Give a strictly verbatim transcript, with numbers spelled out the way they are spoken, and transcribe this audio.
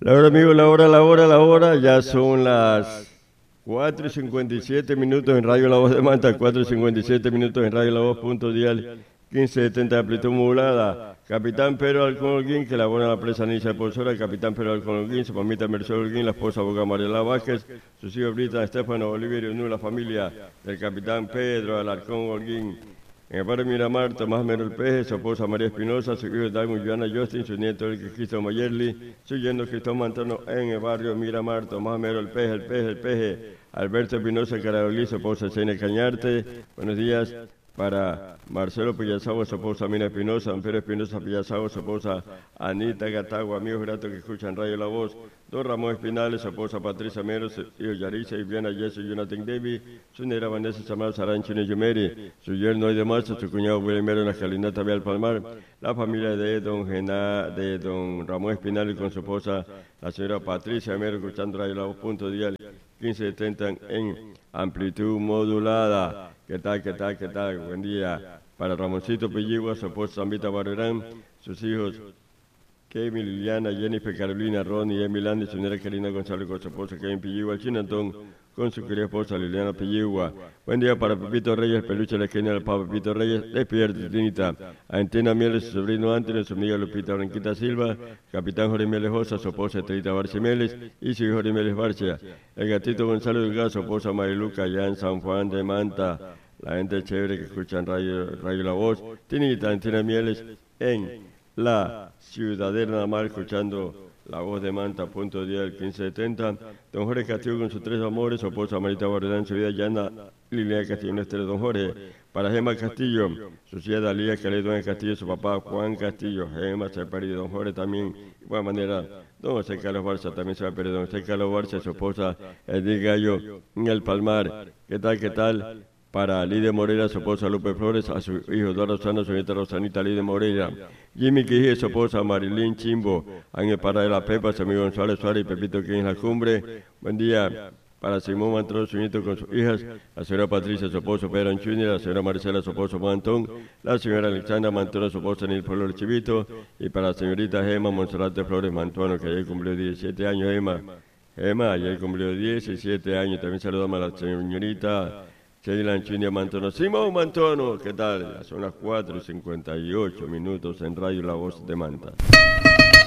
La hora, amigo, la hora, la hora, la hora. Ya son las cuatro y cincuenta y siete minutos en Radio La Voz de Manta, cuatro y cincuenta y siete minutos en Radio La Voz, punto dial, quince setenta de amplitud modulada. Capitán Pedro Alcón Holguín, que labora la presa Niza de Polsora. Capitán Pedro Alcón Holguín, su mamita Mercedes Holguín, la esposa abogada Mariela Vázquez, sus hijos Brita, Estefano, Oliverio, Nu, la familia del Capitán Pedro Alarcón Holguín. En el barrio Miramar, Tomás Mero el Peje, su esposa María Espinosa, su hijo Dalmo Joana Justin, su nieto el Cristo Mayerli, su yerno Cristóbal Mantano en el barrio Miramar, Tomás Mero el Peje, el Peje, el Peje, Alberto Espinosa Carolí, su esposa Zeina Cañarte. Buenos días para Marcelo Pillazagua, su esposa Mina Espinosa, Don Pedro Espinosa Pillazagua, su esposa Anita Gatagua, amigos gratos que escuchan Radio La Voz, Don Ramón Espinales, su esposa Patricia Mero, su hijo Yarisa, Viviana Yeso, Jonathan Devi, su negra Vanessa Samar, Sarancho Yumeri, su yerno de Mazo, su cuñado William Mero en la escalinata Vial Palmar, la familia de Don Gena, de Don Ramón Espinales con su esposa, la señora Patricia Mero, escuchando Radio La Voz, punto dial, quince setenta en amplitud modulada. ¿Qué tal, qué tal, qué tal? Buen día para Ramoncito Pelligua, su esposa Zambita Barberán, sus hijos Kevin, Liliana, Jennifer, Carolina, Ronnie, Emilán, su señora Karina González con su esposa Kevin Pelligua, el Chinantón con su querida esposa Liliana Pelligua. Buen día para Pepito Reyes, peluche de la esquina del Papa Pepito Reyes, despierta, Tinita, Antena Mieles, su sobrino Antonio, su amiga Lupita Blanquita Silva, Capitán Jorge Mieles Josa, su esposa Estrellita Barcia Mieles y su hijo Jorge Mieles Barcia, el gatito Gonzalo Delgado, su esposa Mariluca, allá en San Juan de Manta, la gente chévere que escuchan Radio, Radio La Voz, Tinita, Antena Mieles en la Ciudadela nada más, escuchando La Voz de Manta, punto dial, quince setenta. Don Jorge Castillo con sus tres amores, su esposa Marita Barredán, su vida Llana, Liliana Castillo, nuestra Don Jorge. Para Gema Castillo, su tía Dalía Caledón Castillo, su papá Juan Castillo, Gema se ha perdido, Don Jorge también, de igual manera, don José Carlos Barça también se ha perdido, don José Carlos Barça, su esposa Edith Gallo, en el Palmar. ¿Qué tal, qué tal? Para Lidia Moreira, su esposa Lupe Flores, a su hijo Eduardo Rosano, su nieta Rosanita Lidia Moreira, Jimmy Quijé, su esposa Marilyn Chimbo, Ángel Parra de la Pepa, su amigo González Suárez y Pepito que en la cumbre. Buen día para Simón Mantón, su nieto con sus hijas, la señora Patricia, su esposo Pedro Anchuni, la señora Marcela, su esposo Mantón, la señora Alexandra Mantón, su esposa Nil Flores Chivito, y para la señorita Gema Monserrate Flores Mantuano, que ayer cumplió diecisiete años, Gema. Gema, ayer cumplió diecisiete años. También saludamos a la señorita Sheila Anchunia Mantono. Simón Mantono, ¿qué tal? Son las cuatro y cincuenta y ocho minutos en Radio La Voz de Manta.